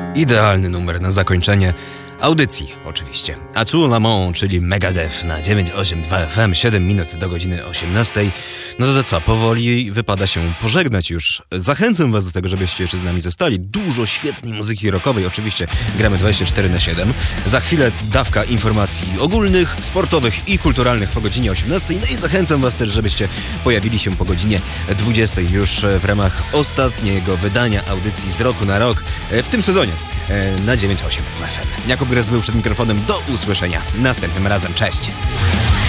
Idealny numer na zakończenie audycji, oczywiście. A tu La Mont, czyli Megadeth na 982 FM, 7 minut do godziny 18. No to co, powoli wypada się pożegnać już. Zachęcam was do tego, żebyście jeszcze z nami zostali. Dużo świetnej muzyki rockowej, oczywiście gramy 24/7. Za chwilę dawka informacji ogólnych, sportowych i kulturalnych po godzinie 18. No i zachęcam was też, żebyście pojawili się po godzinie 20 już w ramach ostatniego wydania audycji z roku na rok w tym sezonie na 982 FM. Jakub Gres był przed mikrofonem. Do usłyszenia następnym razem. Cześć!